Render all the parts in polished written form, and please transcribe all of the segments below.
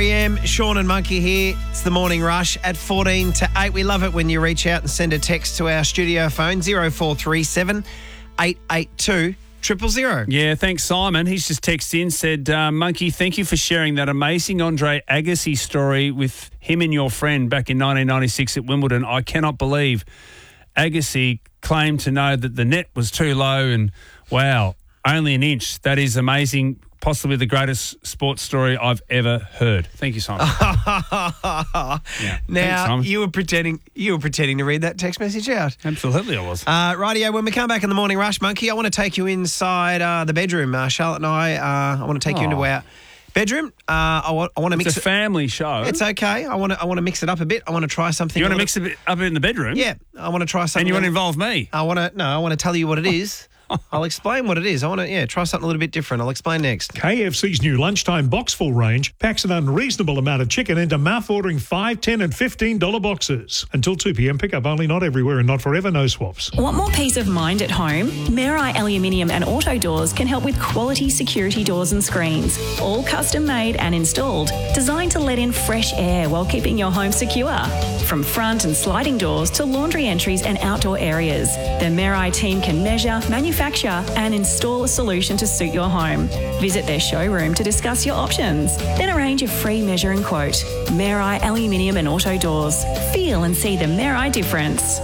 R.E.M., Sean and Monkey here. It's the Morning Rush at 14 to 8. We love it when you reach out and send a text to our studio phone, 0437 882 000. Yeah, thanks, Simon. He's just texted in, said, Monkey, thank you for sharing that amazing Andre Agassi story with him and your friend back in 1996 at Wimbledon. I cannot believe Agassi claimed to know that the net was too low and, wow, only an inch. That is amazing. Possibly the greatest sports story I've ever heard. Thank you, Simon. Now, thanks, Simon. you were pretending to read that text message out. Absolutely, I was. Rightio, when we come back in the Morning Rush, Monkey, I want to take you inside the bedroom. Charlotte and I want to take you into our bedroom. I want to mix It's a family show. It's okay. I want to mix it up a bit. I want to try something. You want to mix it up in the bedroom? Yeah, I want to try something. And you want to involve me? I want to tell you what it is. I'll explain what it is. I want to, try something a little bit different. I'll explain next. KFC's new lunchtime box full range packs an unreasonable amount of chicken into mouth-watering $5, $10 and $15 boxes. Until 2 p.m, pick up only, not everywhere and not forever, no swaps. Want more peace of mind at home? Mirai Aluminium and Auto Doors can help with quality security doors and screens. All custom made and installed, designed to let in fresh air while keeping your home secure. From front and sliding doors to laundry entries and outdoor areas, the Mirai team can measure, manufacture and install a solution to suit your home. Visit their showroom to discuss your options. Then arrange a free measure and quote. Mirai Aluminium and Auto Doors. Feel and see the Mirai difference.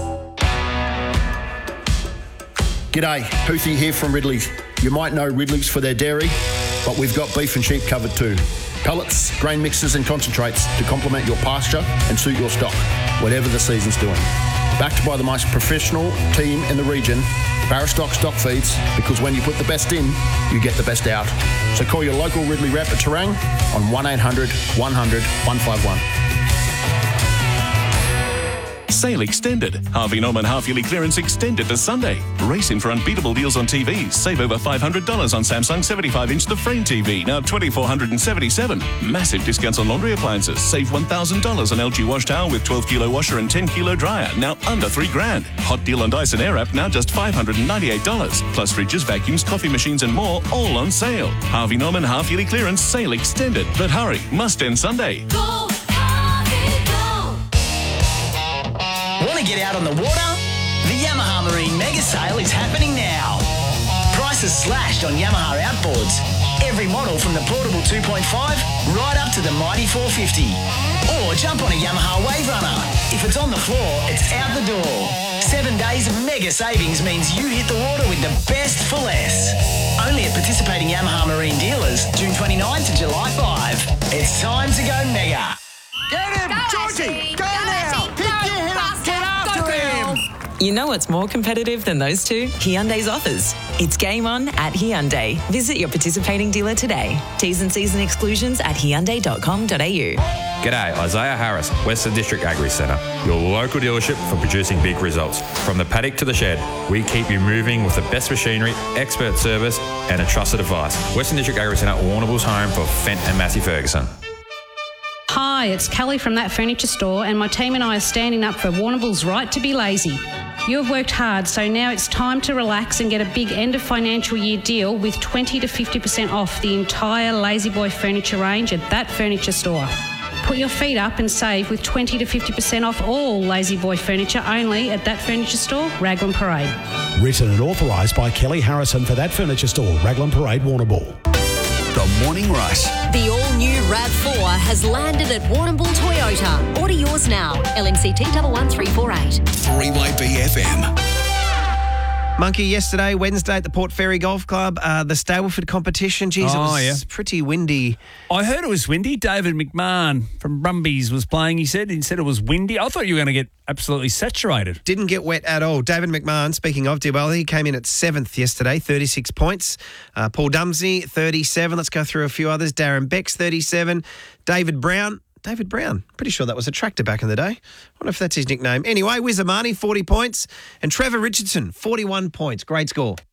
G'day, Houthi here from Ridley's. You might know Ridley's for their dairy, but we've got beef and sheep covered too. Pellets, grain mixes and concentrates to complement your pasture and suit your stock, whatever the season's doing. Backed by the most professional team in the region, Barrastock Stock Feeds, because when you put the best in, you get the best out. So call your local Ridley rep at Terang on 1800 100 151. Sale extended. Harvey Norman half-yearly clearance extended to Sunday. Race in for unbeatable deals on TVs. Save over $500 on Samsung 75-inch The Frame TV, now $2,477. Massive discounts on laundry appliances. Save $1,000 on LG wash towel with 12-kilo washer and 10-kilo dryer, now under $3,000. Hot deal on Dyson Airwrap, now just $598. Plus fridges, vacuums, coffee machines and more, all on sale. Harvey Norman half-yearly clearance sale extended. But hurry, must end Sunday. Go, Harvey, go! Want to get out on the water? The Yamaha Marine Mega Sale is happening now. Prices slashed on Yamaha outboards. Every model from the portable 2.5 right up to the mighty 450. Or jump on a Yamaha Wave Runner. If it's on the floor, it's out the door. 7 days of mega savings means you hit the water with the best for less. Only at participating Yamaha Marine dealers, June 29 to July 5. It's time to go mega. Get him, Georgie! Go now! Pick your head up! Get after him! You know what's more competitive than those two? Hyundai's offers. It's game on at Hyundai. Visit your participating dealer today. T's and C's and exclusions at hyundai.com.au. G'day, Isaiah Harris, Western District Agri Centre, your local dealership for producing big results. From the paddock to the shed, we keep you moving with the best machinery, expert service and a trusted advice. Western District Agri Centre, Warrnambool's home for Fent and Massey Ferguson. Hi, it's Kelly from That Furniture Store, and my team and I are standing up for Warrnambool's right to be lazy. You have worked hard, so now it's time to relax and get a big end of financial year deal with 20 to 50% off the entire Lazy Boy furniture range at That Furniture Store. Put your feet up and save with 20 to 50% off all Lazy Boy furniture only at That Furniture Store, Raglan Parade. Written and authorised by Kelly Harrison for That Furniture Store, Raglan Parade, Warrnambool. The Morning Rush. The all-new RAV4 has landed at Warrnambool Toyota. Order yours now. LNCT 11348. 3YBFM. Monkey, yesterday, Wednesday at the Port Fairy Golf Club, the Stableford competition. Jeez, it was pretty windy. I heard it was windy. David McMahon from Brumbies was playing, he said it was windy. I thought you were going to get absolutely saturated. Didn't get wet at all. David McMahon, speaking of, did well. He came in at 7th yesterday, 36 points. Paul Dumsey, 37. Let's go through a few others. Darren Becks, 37. David Brown, pretty sure that was a tractor back in the day. I wonder if that's his nickname. Anyway, Wizamani, 40 points. And Trevor Richardson, 41 points. Great score.